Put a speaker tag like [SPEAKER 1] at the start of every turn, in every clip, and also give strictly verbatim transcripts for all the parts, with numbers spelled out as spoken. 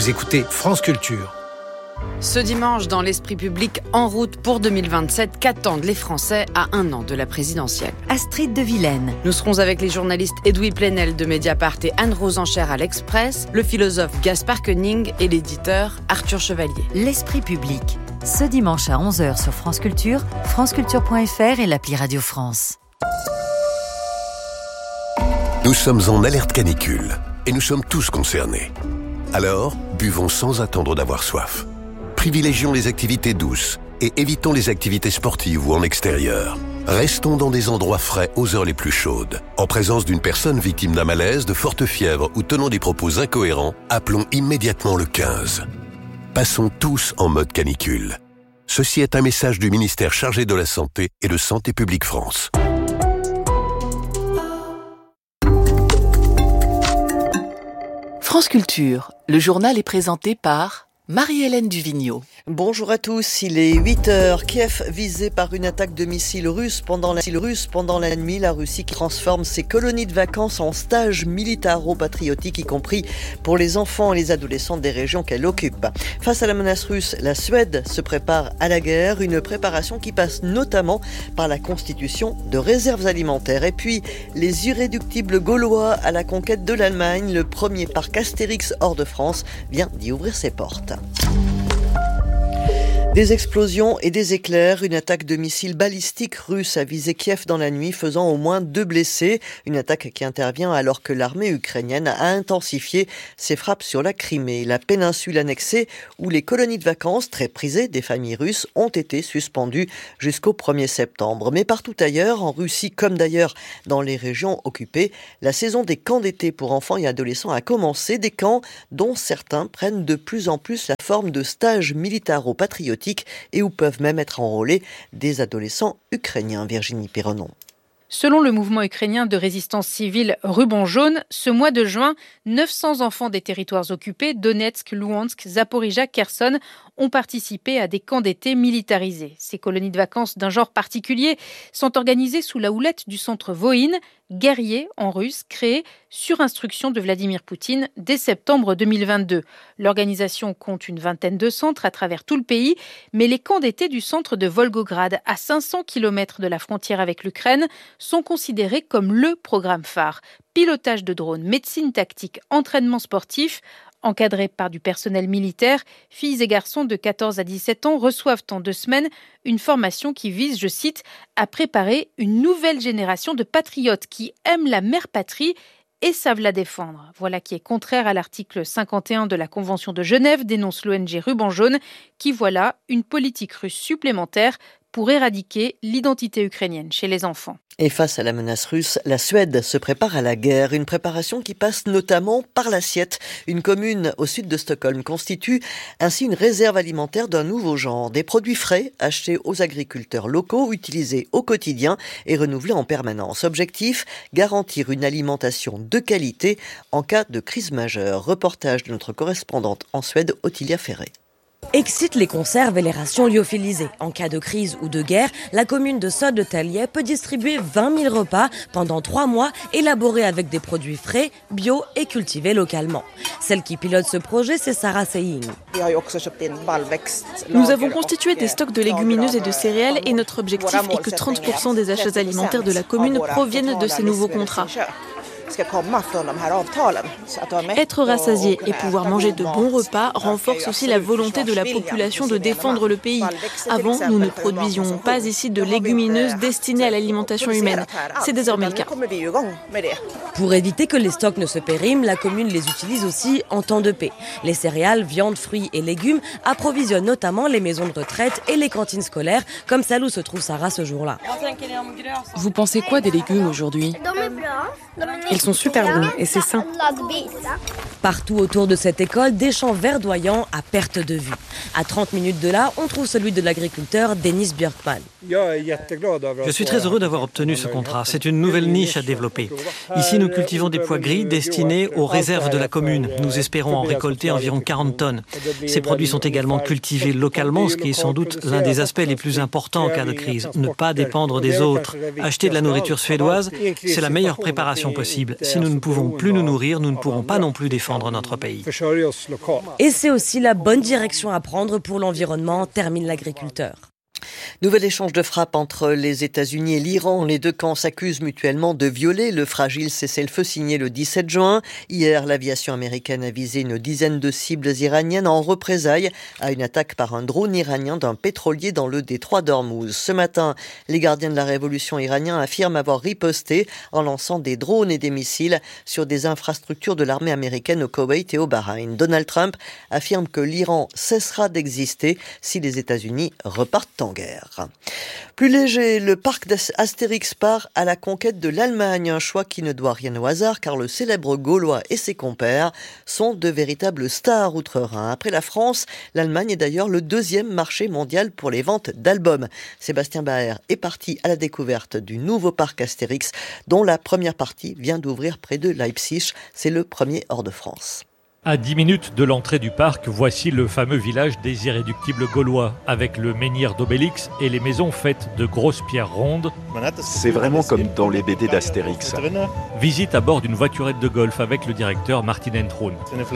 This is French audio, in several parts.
[SPEAKER 1] Vous écoutez France Culture.
[SPEAKER 2] Ce dimanche, dans l'Esprit public, en route pour deux mille vingt-sept, qu'attendent les Français à un an de la présidentielle?
[SPEAKER 3] Astrid de Vilaine.
[SPEAKER 2] Nous serons avec les journalistes Edoui Plenel de Mediapart et Anne-Rose Enchère à l'Express, le philosophe Gaspard Koenig et l'éditeur Arthur Chevalier.
[SPEAKER 3] L'Esprit public, ce dimanche à onze heures sur France Culture, franceculture point f r et l'appli Radio France.
[SPEAKER 4] Nous sommes en alerte canicule et nous sommes tous concernés. Alors, buvons sans attendre d'avoir soif. Privilégions les activités douces et évitons les activités sportives ou en extérieur. Restons dans des endroits frais aux heures les plus chaudes. En présence d'une personne victime d'un malaise, de forte fièvre ou tenant des propos incohérents, appelons immédiatement le quinze. Passons tous en mode canicule. Ceci est un message du ministère chargé de la Santé et de Santé publique France.
[SPEAKER 5] France Culture, le journal est présenté par Marie-Hélène Duvigneau.
[SPEAKER 6] Bonjour à tous, il est huit heures. Kiev visé par une attaque de missiles russes pendant la, russe pendant la nuit. La Russie qui transforme ses colonies de vacances en stages militaro-patriotiques, y compris pour les enfants et les adolescents des régions qu'elle occupe. Face à la menace russe, la Suède se prépare à la guerre, une préparation qui passe notamment par la constitution de réserves alimentaires. Et puis, les irréductibles Gaulois à la conquête de l'Allemagne, le premier parc Astérix hors de France vient d'y ouvrir ses portes. Des explosions et des éclairs, une attaque de missiles balistiques russes a visé Kiev dans la nuit, faisant au moins deux blessés. Une attaque qui intervient alors que l'armée ukrainienne a intensifié ses frappes sur la Crimée, la péninsule annexée où les colonies de vacances très prisées des familles russes ont été suspendues jusqu'au premier septembre. Mais partout ailleurs, en Russie comme d'ailleurs dans les régions occupées, la saison des camps d'été pour enfants et adolescents a commencé. Des camps dont certains prennent de plus en plus la forme de stages militaro-patriotiques et où peuvent même être enrôlés des adolescents ukrainiens. Virginie Perronon.
[SPEAKER 7] Selon le mouvement ukrainien de résistance civile Ruban Jaune, ce mois de juin, neuf cents enfants des territoires occupés, Donetsk, Louhansk, Zaporijia, Kherson, ont participé à des camps d'été militarisés. Ces colonies de vacances d'un genre particulier sont organisées sous la houlette du centre Voïne, guerrier en russe, créé sur instruction de Vladimir Poutine dès septembre deux mille vingt-deux. L'organisation compte une vingtaine de centres à travers tout le pays, mais les camps d'été du centre de Volgograd, à cinq cents kilomètres de la frontière avec l'Ukraine, sont considérés comme le programme phare. Pilotage de drones, médecine tactique, entraînement sportif. Encadrés par du personnel militaire, filles et garçons de quatorze à dix-sept ans reçoivent en deux semaines une formation qui vise, je cite, à préparer une nouvelle génération de patriotes qui aiment la mère patrie et savent la défendre. Voilà qui est contraire à l'article cinquante et un de la Convention de Genève, dénonce l'O N G Ruban Jaune, qui voit là une politique russe supplémentaire pour éradiquer l'identité ukrainienne chez les enfants.
[SPEAKER 6] Et face à la menace russe, la Suède se prépare à la guerre. Une préparation qui passe notamment par l'Assiette. Une commune au sud de Stockholm constitue ainsi une réserve alimentaire d'un nouveau genre. Des produits frais achetés aux agriculteurs locaux, utilisés au quotidien et renouvelés en permanence. Objectif, garantir une alimentation de qualité en cas de crise majeure. Reportage de notre correspondante en Suède, Ottilia Ferré.
[SPEAKER 8] Excite les conserves et les rations lyophilisées. En cas de crise ou de guerre, la commune de Södertälje peut distribuer vingt mille repas pendant trois mois, élaborés avec des produits frais, bio et cultivés localement. Celle qui pilote ce projet, c'est Sarah Seying.
[SPEAKER 9] Nous avons constitué des stocks de légumineuses et de céréales et notre objectif est que trente pour cent des achats alimentaires de la commune proviennent de ces nouveaux contrats. Être rassasié et pouvoir manger de bons repas renforce aussi la volonté de la population de défendre le pays. Avant, nous ne produisions pas ici de légumineuses destinées à l'alimentation humaine. C'est désormais le cas.
[SPEAKER 8] Pour éviter que les stocks ne se périment, la commune les utilise aussi en temps de paix. Les céréales, viandes, fruits et légumes approvisionnent notamment les maisons de retraite et les cantines scolaires, comme celle où se trouve Sarah ce jour-là.
[SPEAKER 10] Vous pensez quoi des légumes aujourd'hui ?
[SPEAKER 9] Ils sont super bons et c'est sain.
[SPEAKER 8] Partout autour de cette école, des champs verdoyants à perte de vue. À trente minutes de là, on trouve celui de l'agriculteur Dennis Björkman.
[SPEAKER 11] Je suis très heureux d'avoir obtenu ce contrat. C'est une nouvelle niche à développer. Ici, nous cultivons des pois gris destinés aux réserves de la commune. Nous espérons en récolter environ quarante tonnes. Ces produits sont également cultivés localement, ce qui est sans doute l'un des aspects les plus importants en cas de crise. Ne pas dépendre des autres. Acheter de la nourriture suédoise, c'est la meilleure préparation possible. possible. Si nous ne pouvons plus nous nourrir, nous ne pourrons pas non plus défendre notre pays.
[SPEAKER 8] Et c'est aussi la bonne direction à prendre pour l'environnement, termine l'agriculteur.
[SPEAKER 6] Nouvel échange de frappes entre les États-Unis et l'Iran. Les deux camps s'accusent mutuellement de violer le fragile cessez-le-feu signé le dix-sept juin. Hier, l'aviation américaine a visé une dizaine de cibles iraniennes en représailles à une attaque par un drone iranien d'un pétrolier dans le détroit d'Ormuz. Ce matin, les gardiens de la révolution iraniens affirment avoir riposté en lançant des drones et des missiles sur des infrastructures de l'armée américaine au Koweït et au Bahreïn. Donald Trump affirme que l'Iran cessera d'exister si les États-Unis repartent en guerre. Plus léger, le parc d'Astérix part à la conquête de l'Allemagne, un choix qui ne doit rien au hasard car le célèbre Gaulois et ses compères sont de véritables stars outre-Rhin. Après la France, l'Allemagne est d'ailleurs le deuxième marché mondial pour les ventes d'albums. Sébastien Baer est parti à la découverte du nouveau parc Astérix dont la première partie vient d'ouvrir près de Leipzig. C'est le premier hors de France.
[SPEAKER 1] À dix minutes de l'entrée du parc, voici le fameux village des irréductibles gaulois, avec le menhir d'Obélix et les maisons faites de grosses pierres rondes.
[SPEAKER 12] C'est vraiment comme dans les B D d'Astérix.
[SPEAKER 1] Visite à bord d'une voiturette de golf avec le directeur Martin Entroun.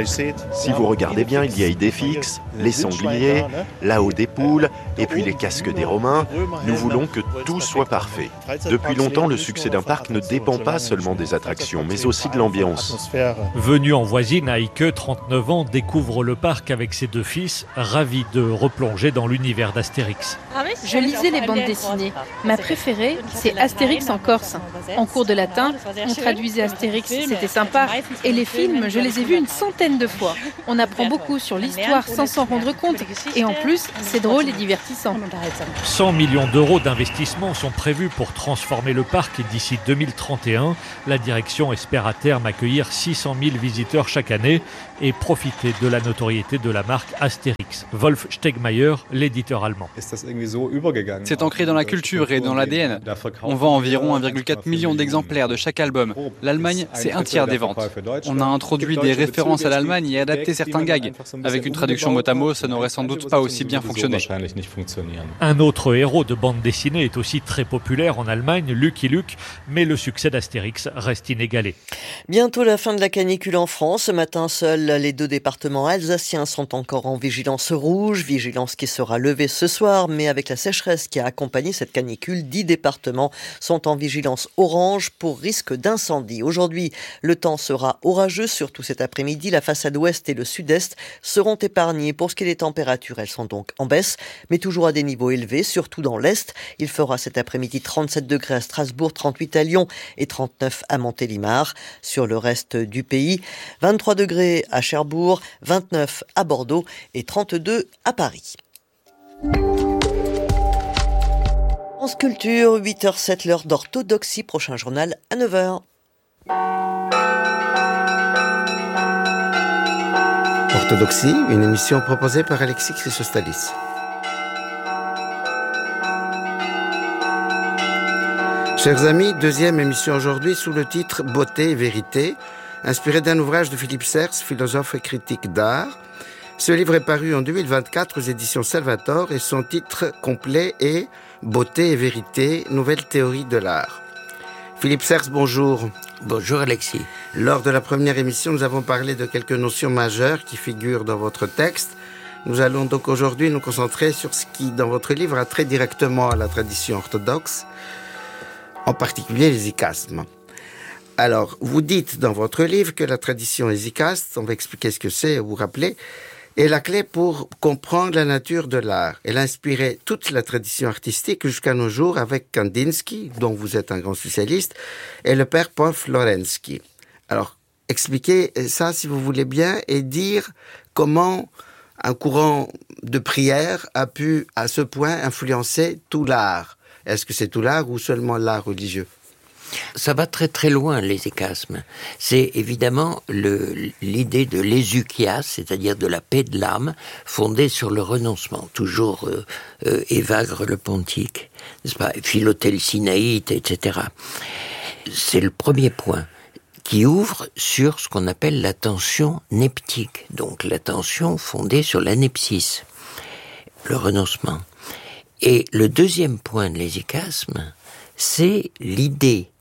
[SPEAKER 12] Si vous regardez bien, il y a Idéfix, les sangliers, là-haut des poules, et puis les casques des Romains. Nous voulons que tout soit parfait. Depuis longtemps, le succès d'un parc ne dépend pas seulement des attractions, mais aussi de l'ambiance.
[SPEAKER 1] Venu en voisine, Heike, trente-neuf ans, découvre le parc avec ses deux fils, ravis de replonger dans l'univers d'Astérix.
[SPEAKER 7] Je lisais les bandes dessinées. Ma préférée, c'est Astérix en Corse. En cours de latin, on traduisait Astérix, c'était sympa. Et les films, je les ai vus une centaine de fois. On apprend beaucoup sur l'histoire sans s'en rendre compte. Et en plus, c'est drôle et divertissant.
[SPEAKER 1] cent millions d'euros d'investissement sont prévus pour transformer le parc d'ici deux mille trente et un. La direction espère à terme accueillir six cent mille visiteurs chaque année et profiter de la notoriété de la marque Astérix. Wolf Stegmaier, l'éditeur allemand.
[SPEAKER 13] C'est ancré dans la culture et dans l'A D N. On vend environ un virgule quatre million d'exemplaires de chaque album. L'Allemagne, c'est un tiers des ventes. On a introduit des références à l'Allemagne et adapté certains gags. Avec une traduction mot à mot, ça n'aurait sans doute pas aussi bien fonctionné.
[SPEAKER 1] Un autre héros de bande dessinée est aussi très populaire en Allemagne, Lucky Luke, mais le succès d'Astérix reste inégalé.
[SPEAKER 6] Bientôt la fin de la canicule en France. Ce matin, seuls les deux départements alsaciens sont encore en vigilance rouge, vigilance qui sera levée ce soir, mais avec la sécheresse qui a accompagné cette canicule, dix départements sont en vigilance orange pour risque d'incendie. Aujourd'hui, le temps sera orageux, surtout cet après-midi. La façade ouest et le sud-est seront épargnés. Pour ce qui est des températures, elles sont donc en baisse, mais toujours à des niveaux élevés, surtout dans l'est. Il fera cet après-midi trente-sept degrés à Strasbourg, trente-huit à Lyon et trente-neuf à Montélimar. Sur le reste du pays, vingt-trois degrés à Cherbourg, vingt-neuf à Bordeaux et trente-deux à Paris. France Culture, huit heures zéro sept, l'heure d'orthodoxie. Prochain journal à neuf heures.
[SPEAKER 14] Orthodoxie, une émission proposée par Alexis Chrysostalis. Chers amis, deuxième émission aujourd'hui sous le titre « Beauté et vérité », inspiré d'un ouvrage de Philippe Serres, philosophe et critique d'art. Ce livre est paru en deux mille vingt-quatre aux éditions Salvator et son titre complet est « Beauté et vérité, nouvelle théorie de l'art ». Philippe Serres, bonjour.
[SPEAKER 15] Bonjour Alexis.
[SPEAKER 14] Lors de la première émission, nous avons parlé de quelques notions majeures qui figurent dans votre texte. Nous allons donc aujourd'hui nous concentrer sur ce qui, dans votre livre, a trait directement à la tradition orthodoxe, en particulier les icasmes. Alors, vous dites dans votre livre que la tradition hésicaste, on va expliquer ce que c'est, vous rappeler, est la clé pour comprendre la nature de l'art. Elle a inspiré toute la tradition artistique jusqu'à nos jours avec Kandinsky, dont vous êtes un grand spécialiste, et le père Paul Florensky. Alors, expliquez ça si vous voulez bien et dire comment un courant de prière a pu à ce point influencer tout l'art. Est-ce que c'est tout l'art ou seulement l'art religieux ?
[SPEAKER 15] Ça va très très loin, les icasmes. C'est évidemment le, l'idée de l'ésukias, c'est-à-dire de la paix de l'âme, fondée sur le renoncement. Toujours euh, euh, Évagre le Pontique, n'est-ce pas, Philothèle Sinaïte, et cetera. C'est le premier point qui ouvre sur ce qu'on appelle l'attention neptique, donc l'attention fondée sur l'anepsis, le renoncement. Et le deuxième point de l'hésychasme, c'est l'idée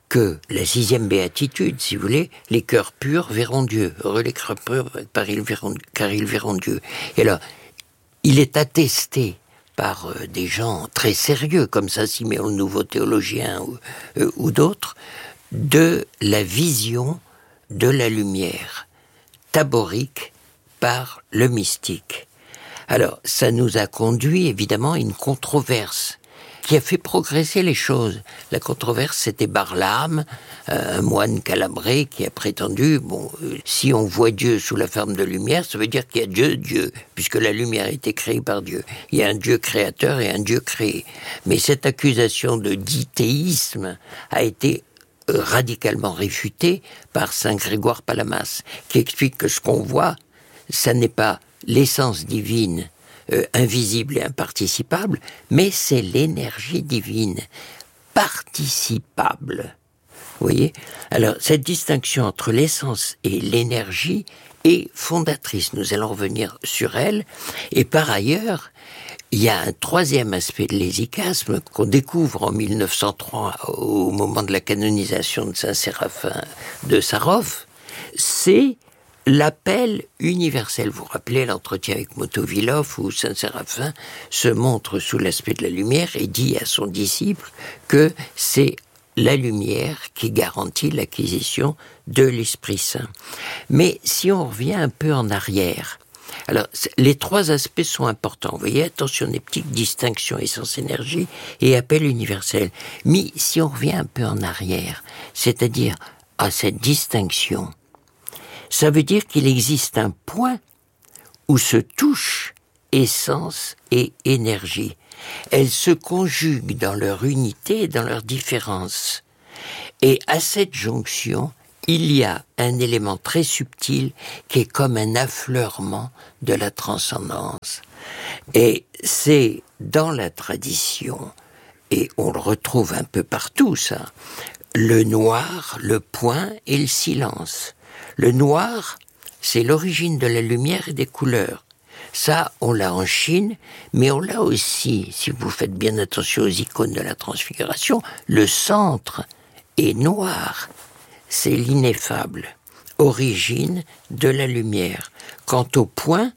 [SPEAKER 15] que la sixième béatitude, si vous voulez, les cœurs purs verront Dieu. Heureux les cœurs purs, car ils verront, car ils verront Dieu. Et alors, il est attesté par euh, des gens très sérieux, comme ça, Siméon le Nouveau Théologien ou, euh, ou d'autres, de la vision de la lumière taborique par le mystique. Alors, ça nous a conduit, évidemment, à une controverse qui a fait progresser les choses. La controverse, c'était Barlaam, euh, un moine calabré qui a prétendu, bon, euh, si on voit Dieu sous la forme de lumière, ça veut dire qu'il y a Dieu, Dieu, puisque la lumière a été créée par Dieu. Il y a un Dieu créateur et un Dieu créé. Mais cette accusation de dithéisme a été euh, radicalement réfutée par saint Grégoire Palamas, qui explique que ce qu'on voit, ça n'est pas l'essence divine Euh, invisible et imparticipable, mais c'est l'énergie divine, participable. Vous voyez ? Alors, cette distinction entre l'essence et l'énergie est fondatrice. Nous allons revenir sur elle. Et par ailleurs, il y a un troisième aspect de l'hésychasme qu'on découvre en mille neuf cent trois, au moment de la canonisation de saint Séraphin de Sarov, c'est l'appel universel. Vous vous rappelez l'entretien avec Motovilov où saint Séraphin se montre sous l'aspect de la lumière et dit à son disciple que c'est la lumière qui garantit l'acquisition de l'Esprit Saint. Mais si on revient un peu en arrière, alors les trois aspects sont importants. Vous voyez, attention, des petites distinctions, essence-énergie et appel universel. Mais si on revient un peu en arrière, c'est-à-dire à cette distinction, ça veut dire qu'il existe un point où se touchent essence et énergie. Elles se conjuguent dans leur unité et dans leur différence. Et à cette jonction, il y a un élément très subtil qui est comme un affleurement de la transcendance. Et c'est dans la tradition, et on le retrouve un peu partout ça, le noir, le point et le silence. Le noir, c'est l'origine de la lumière et des couleurs. Ça, on l'a en Chine, mais on l'a aussi, si vous faites bien attention aux icônes de la transfiguration, le centre est noir. C'est l'ineffable, origine de la lumière. Quant au point,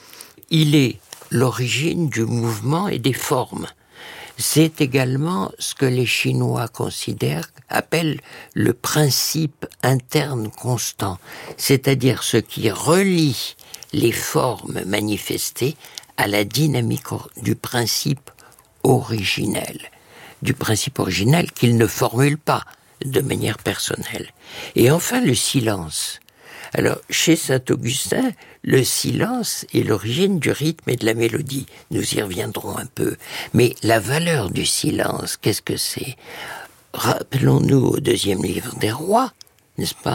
[SPEAKER 15] il est l'origine du mouvement et des formes. C'est également ce que les Chinois considèrent, appellent le principe interne constant, c'est-à-dire ce qui relie les formes manifestées à la dynamique du principe originel, du principe originel qu'ils ne formulent pas de manière personnelle. Et enfin, le silence. Alors, chez Saint-Augustin, le silence est l'origine du rythme et de la mélodie. Nous y reviendrons un peu. Mais la valeur du silence, qu'est-ce que c'est ? Rappelons-nous au deuxième livre des rois, n'est-ce pas ?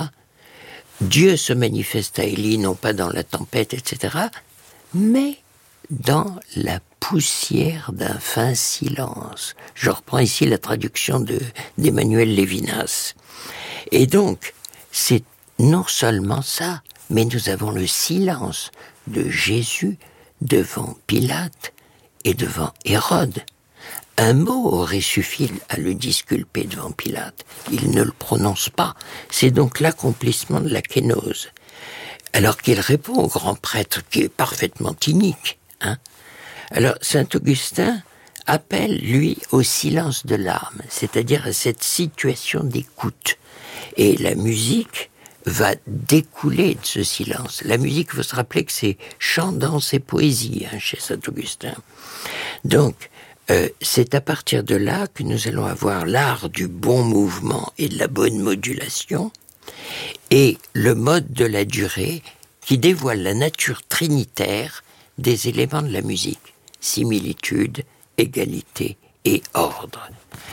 [SPEAKER 15] Dieu se manifeste à Élie, non pas dans la tempête, et cetera, mais dans la poussière d'un fin silence. Je reprends ici la traduction de, d'Emmanuel Lévinas. Et donc, c'est non seulement ça, mais nous avons le silence de Jésus devant Pilate et devant Hérode. Un mot aurait suffi à le disculper devant Pilate. Il ne le prononce pas. C'est donc l'accomplissement de la kénose. Alors qu'il répond au grand prêtre, qui est parfaitement inique. Hein. Alors, saint Augustin appelle, lui, au silence de l'âme, c'est-à-dire à cette situation d'écoute. Et la musique va découler de ce silence. La musique, il faut se rappeler que c'est chant, danse et poésie hein, chez saint Augustin. Donc, euh, c'est à partir de là que nous allons avoir l'art du bon mouvement et de la bonne modulation, et le mode de la durée qui dévoile la nature trinitaire des éléments de la musique, similitude, égalité et ordre.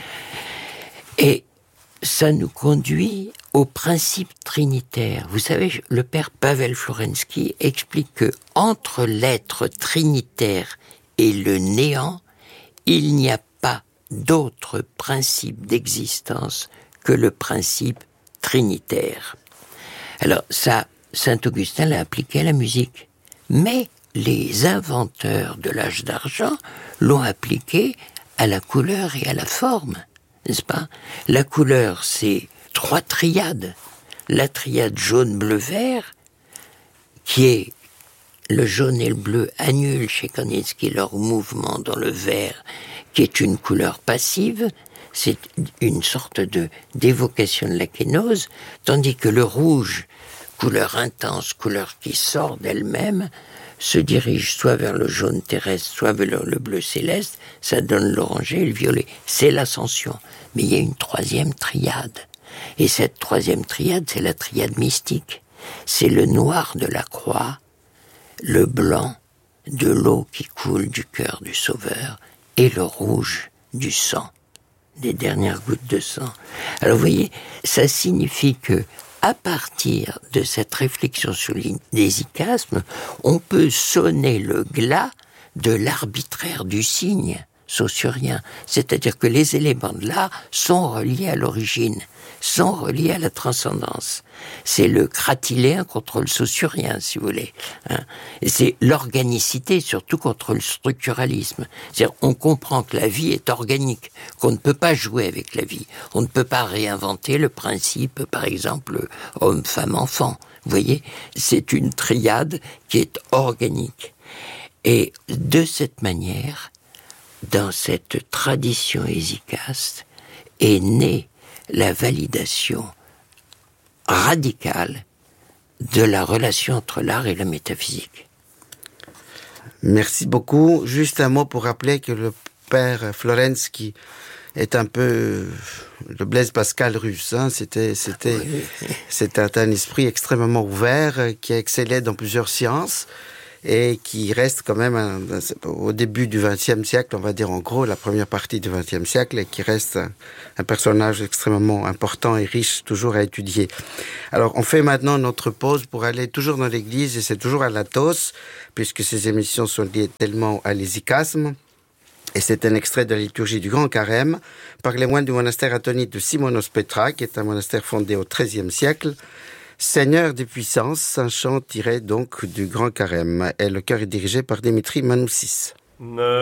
[SPEAKER 15] Et ça nous conduit au principe trinitaire. Vous savez, le père Pavel Florensky explique que entre l'être trinitaire et le néant, il n'y a pas d'autre principe d'existence que le principe trinitaire. Alors ça, saint Augustin l'a appliqué à la musique. Mais les inventeurs de l'âge d'argent l'ont appliqué à la couleur et à la forme, n'est-ce pas ? La couleur, c'est trois triades. La triade jaune-bleu-vert, qui est le jaune et le bleu annulent chez Kandinsky leur mouvement dans le vert, qui est une couleur passive, c'est une sorte de d'évocation de la kénose, tandis que le rouge, couleur intense, couleur qui sort d'elle-même, se dirige soit vers le jaune terrestre, soit vers le bleu céleste, ça donne l'orangé et le violet. C'est l'ascension. Mais il y a une troisième triade. Et cette troisième triade, c'est la triade mystique. C'est le noir de la croix, le blanc de l'eau qui coule du cœur du Sauveur et le rouge du sang, des dernières gouttes de sang. Alors vous voyez, ça signifie que à partir de cette réflexion sur les icasmes, on peut sonner le glas de l'arbitraire du signe saussurien. C'est-à-dire que les éléments de l'art sont reliés à l'origine, sont reliés à la transcendance. C'est le cratiléen contre le saussurien, si vous voulez. Hein. Et c'est l'organicité, surtout contre le structuralisme. C'est-à-dire on comprend que la vie est organique, qu'on ne peut pas jouer avec la vie. On ne peut pas réinventer le principe, par exemple, homme, femme, enfant. Vous voyez, c'est une triade qui est organique. Et de cette manière, dans cette tradition hésicaste, est née la validation radicale de la relation entre l'art et la métaphysique.
[SPEAKER 14] Merci beaucoup. Juste un mot pour rappeler que le père Florenz, qui est un peu le Blaise Pascal russe, hein, c'était, c'était, oui. c'était un esprit extrêmement ouvert, qui excellait dans plusieurs sciences, et qui reste quand même un, un, au début du vingtième siècle, on va dire en gros la première partie du vingtième siècle, et qui reste un, un personnage extrêmement important et riche, toujours à étudier. Alors on fait maintenant notre pause pour aller toujours dans l'église, et c'est toujours à l'Athos, puisque ces émissions sont liées tellement à l'hésychasme. Et c'est un extrait de la liturgie du Grand Carême par les moines du monastère attonite de Simonos Petra, qui est un monastère fondé au treizième siècle. Seigneur des puissances, un chant tiré donc du Grand Carême. Et le chœur est dirigé par Dimitri Manoussis.